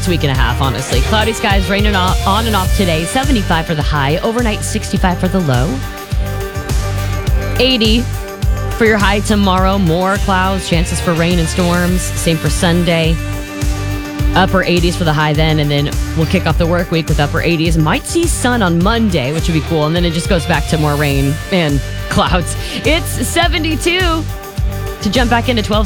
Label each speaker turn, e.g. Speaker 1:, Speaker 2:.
Speaker 1: next week and a half, honestly. Cloudy skies, raining on and off today. 75 for the high. Overnight, 65 for the low. 80 for your high tomorrow. More clouds, chances for rain and storms. Same for Sunday. Upper 80s for the high then, and then we'll kick off the work week with upper 80s. Might see sun on Monday, which would be cool, and then it just goes back to more rain and clouds. It's 72 to jump back into 12.